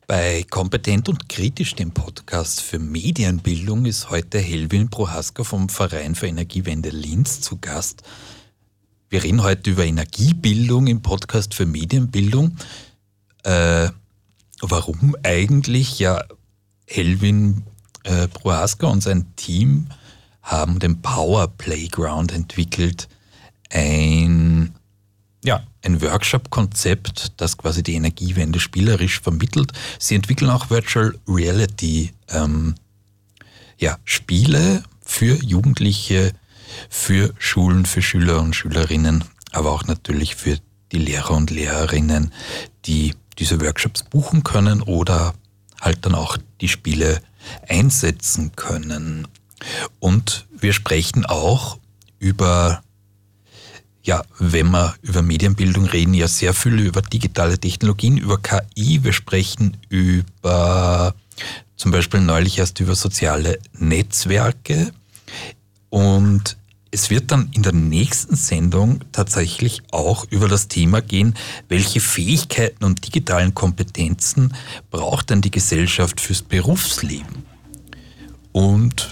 Bei Kompetent und Kritisch, dem Podcast für Medienbildung, ist heute Helwin Prohaska vom Verein für Energiewende Linz zu Gast. Wir reden heute über Energiebildung im Podcast für Medienbildung. Warum eigentlich? Ja, Helwin Prohaska und sein Team haben den Power Playground entwickelt, ein Workshop-Konzept, das quasi die Energiewende spielerisch vermittelt. Sie entwickeln auch Virtual Reality Spiele für Jugendliche, für Schulen, für Schüler und Schülerinnen, aber auch natürlich für die Lehrer und Lehrerinnen, die diese Workshops buchen können oder halt dann auch die Spiele einsetzen können. Und wir sprechen auch über, wenn wir über Medienbildung reden, ja sehr viel über digitale Technologien, über KI. Wir sprechen über zum Beispiel neulich erst über soziale Netzwerke. Und es wird dann in der nächsten Sendung tatsächlich auch über das Thema gehen, welche Fähigkeiten und digitalen Kompetenzen braucht denn die Gesellschaft fürs Berufsleben? Und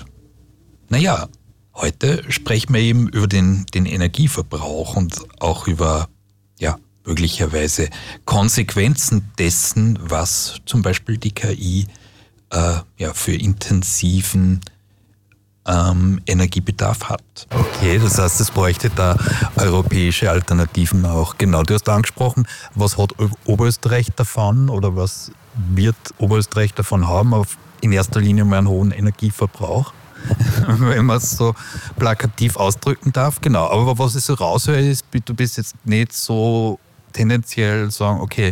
heute sprechen wir eben über den Energieverbrauch und auch über möglicherweise Konsequenzen dessen, was zum Beispiel die KI für intensiven Energiebedarf hat. Okay, das heißt, es bräuchte da europäische Alternativen auch. Genau, du hast angesprochen, was hat Oberösterreich davon oder was wird Oberösterreich davon haben? In erster Linie mal einen hohen Energieverbrauch, wenn man es so plakativ ausdrücken darf. Genau, aber was ich so raushöre, ist, du bist jetzt nicht so tendenziell sagen, okay,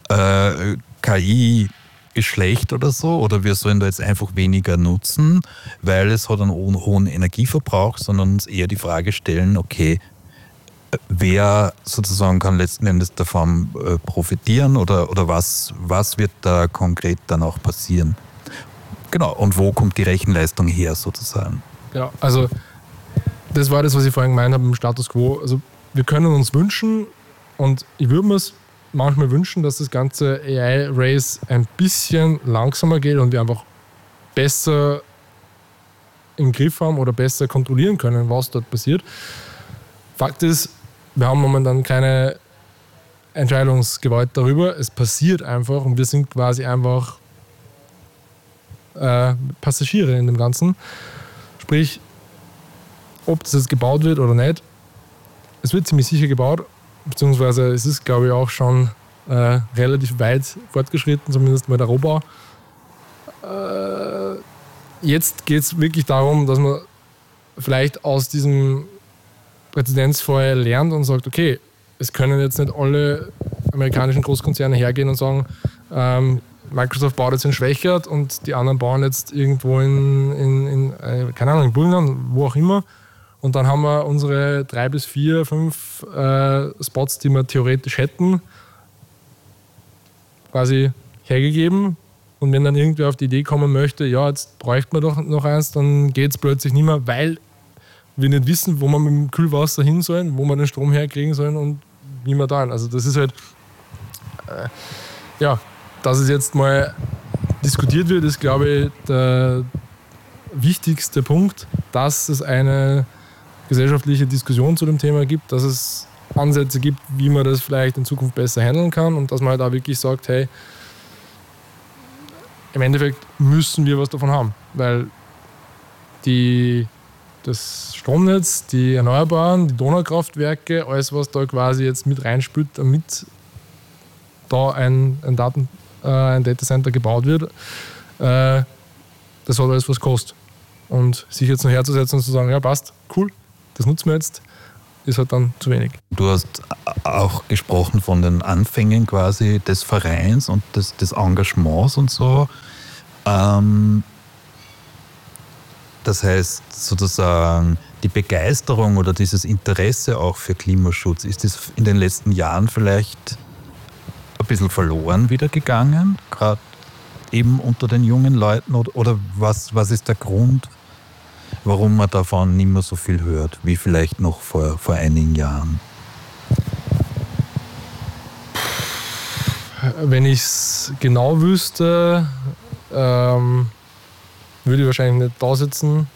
KI ist schlecht oder so, oder wir sollen da jetzt einfach weniger nutzen, weil es hat einen hohen Energieverbrauch, sondern uns eher die Frage stellen, okay, wer sozusagen kann letzten Endes davon profitieren oder was wird da konkret dann auch passieren? Genau, und wo kommt die Rechenleistung her sozusagen? Genau, also das war das, was ich vorhin gemeint habe im Status Quo. Also wir können uns wünschen, und ich würde mir es manchmal wünschen, dass das ganze AI-Race ein bisschen langsamer geht und wir einfach besser im Griff haben oder besser kontrollieren können, was dort passiert. Fakt ist, wir haben momentan keine Entscheidungsgewalt darüber. Es passiert einfach und wir sind quasi einfach Passagiere in dem Ganzen. Sprich, ob das jetzt gebaut wird oder nicht, es wird ziemlich sicher gebaut, beziehungsweise es ist, glaube ich, auch schon relativ weit fortgeschritten, zumindest mal der Rohbau. Jetzt geht es wirklich darum, dass man vielleicht aus diesem Präzedenzfall lernt und sagt, okay, es können jetzt nicht alle amerikanischen Großkonzerne hergehen und sagen, Microsoft baut jetzt in Schwächert und die anderen bauen jetzt irgendwo in keine Ahnung, in Burgenland, wo auch immer. Und dann haben wir unsere 3 bis 4, 5 Spots, die wir theoretisch hätten, quasi hergegeben. Und wenn dann irgendwer auf die Idee kommen möchte, ja, jetzt bräuchte man doch noch eins, dann geht es plötzlich nicht mehr, weil wir nicht wissen, wo wir mit dem Kühlwasser hin sollen, wo wir den Strom herkriegen sollen und wie wir da. Also das ist halt, dass es jetzt mal diskutiert wird, ist, glaube ich, der wichtigste Punkt, dass es eine gesellschaftliche Diskussion zu dem Thema gibt, dass es Ansätze gibt, wie man das vielleicht in Zukunft besser handeln kann und dass man halt auch wirklich sagt, hey, im Endeffekt müssen wir was davon haben, weil das Stromnetz, die Erneuerbaren, die Donaukraftwerke, alles, was da quasi jetzt mit reinspült, damit da ein Datacenter gebaut wird, das hat alles was kostet. Und sich jetzt noch herzusetzen und zu sagen, ja passt, cool, das nutzen wir jetzt, ist halt dann zu wenig. Du hast auch gesprochen von den Anfängen quasi des Vereins und des Engagements und so. Das heißt sozusagen, die Begeisterung oder dieses Interesse auch für Klimaschutz, ist das in den letzten Jahren vielleicht ein bisschen verloren wieder gegangen, gerade eben unter den jungen Leuten, oder was ist der Grund, warum man davon nicht mehr so viel hört, wie vielleicht noch vor einigen Jahren? Wenn ich es genau wüsste, würde ich wahrscheinlich nicht da sitzen.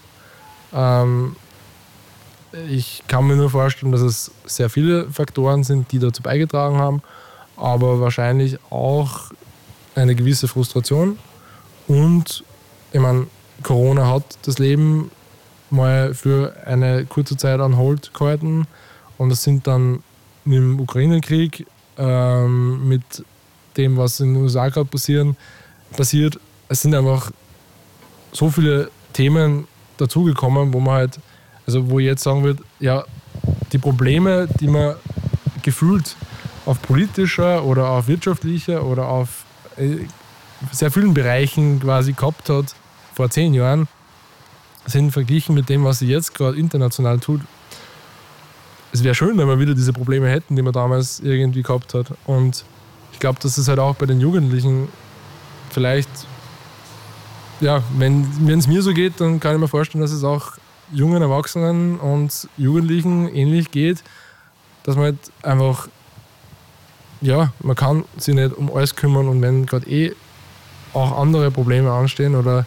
Ich kann mir nur vorstellen, dass es sehr viele Faktoren sind, die dazu beigetragen haben, aber wahrscheinlich auch eine gewisse Frustration. Und ich meine, Corona hat das Leben mal für eine kurze Zeit on hold gehalten und das sind dann mit dem Ukraine-Krieg, mit dem, was in den USA gerade passiert. Es sind einfach so viele Themen dazugekommen, wo man halt, also wo ich jetzt sagen würde, ja, die Probleme, die man gefühlt auf politischer oder auf wirtschaftlicher oder auf sehr vielen Bereichen quasi gehabt hat vor 10 Jahren, sind verglichen mit dem, was sie jetzt gerade international tut. Es wäre schön, wenn wir wieder diese Probleme hätten, die man damals irgendwie gehabt hat. Und ich glaube, dass es halt auch bei den Jugendlichen vielleicht, ja, wenn es mir so geht, dann kann ich mir vorstellen, dass es auch jungen Erwachsenen und Jugendlichen ähnlich geht, dass man halt einfach, ja, man kann sich nicht um alles kümmern und wenn gerade auch andere Probleme anstehen oder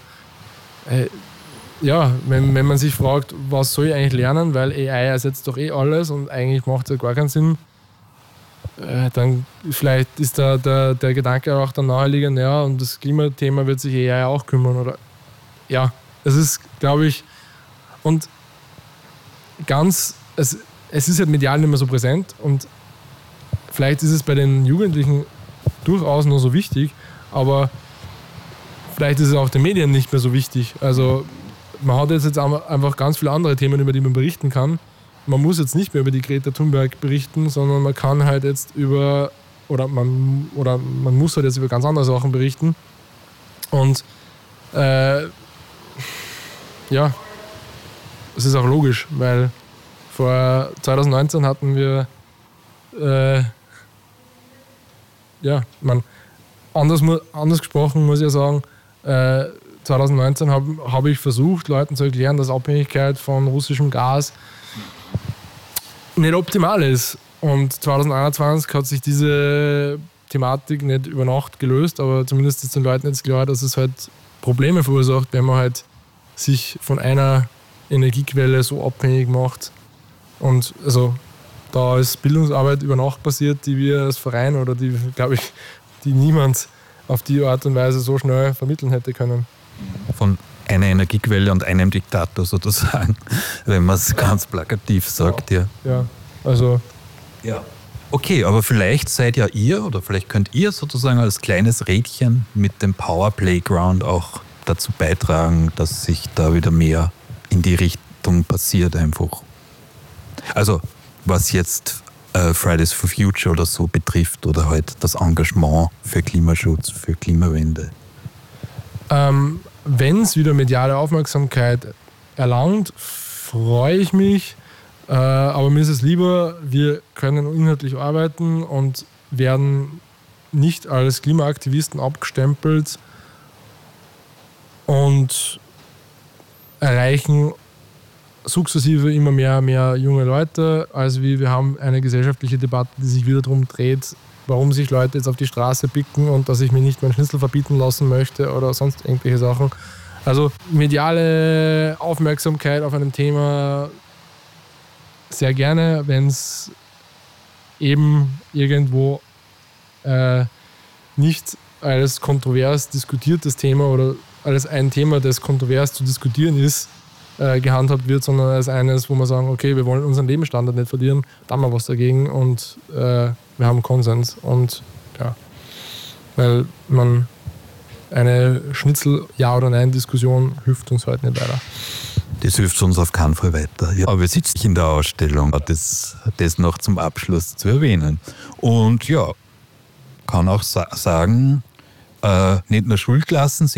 ja, wenn man sich fragt, was soll ich eigentlich lernen, weil AI ersetzt doch alles und eigentlich macht es ja gar keinen Sinn, dann vielleicht ist der Gedanke auch dann naheliegend, ja, und das Klimathema wird sich AI auch kümmern oder ja, es ist, glaube ich, und es ist halt medial nicht mehr so präsent und vielleicht ist es bei den Jugendlichen durchaus noch so wichtig, aber vielleicht ist es auch den Medien nicht mehr so wichtig. Also man hat jetzt einfach ganz viele andere Themen, über die man berichten kann. Man muss jetzt nicht mehr über die Greta Thunberg berichten, sondern man kann halt jetzt man muss halt jetzt über ganz andere Sachen berichten. Und ja, es ist auch logisch, weil vor 2019 hatten wir anders gesprochen, muss ich ja sagen, 2019 habe ich versucht, Leuten zu erklären, dass Abhängigkeit von russischem Gas nicht optimal ist. Und 2021 hat sich diese Thematik nicht über Nacht gelöst, aber zumindest ist den Leuten jetzt klar, dass es halt Probleme verursacht, wenn man halt sich von einer Energiequelle so abhängig macht. Und also da ist Bildungsarbeit über Nacht passiert, die wir als Verein oder die, glaube ich, die niemand auf die Art und Weise so schnell vermitteln hätte können. Von einer Energiequelle und einem Diktator sozusagen, wenn man es ganz plakativ sagt. Ja. Ja, also. Ja. Okay, aber vielleicht seid ja ihr oder vielleicht könnt ihr sozusagen als kleines Rädchen mit dem Power Playground auch dazu beitragen, dass sich da wieder mehr in die Richtung passiert einfach. Also was jetzt Fridays for Future oder so betrifft oder halt das Engagement für Klimaschutz, für Klimawende. Wenn es wieder mediale Aufmerksamkeit erlangt, freue ich mich. Aber mir ist es lieber, wir können inhaltlich arbeiten und werden nicht als Klimaaktivisten abgestempelt und erreichen sukzessive immer mehr junge Leute, als wir haben eine gesellschaftliche Debatte, die sich wieder darum dreht, warum sich Leute jetzt auf die Straße picken und dass ich mir nicht meinen Schnitzel verbieten lassen möchte oder sonst irgendwelche Sachen. Also mediale Aufmerksamkeit auf einem Thema sehr gerne, wenn es eben irgendwo nicht als kontrovers diskutiertes Thema oder als ein Thema, das kontrovers zu diskutieren ist, gehandhabt wird, sondern als eines, wo wir sagen, okay, wir wollen unseren Lebensstandard nicht verlieren, da haben wir was dagegen und wir haben Konsens. Und ja, weil eine Schnitzel-Ja- oder Nein-Diskussion hilft uns heute nicht weiter. Das hilft uns auf keinen Fall weiter. Ja. Aber wir sitzen in der Ausstellung, das noch zum Abschluss zu erwähnen. Und ja, kann auch sagen, nicht nur Schulklassen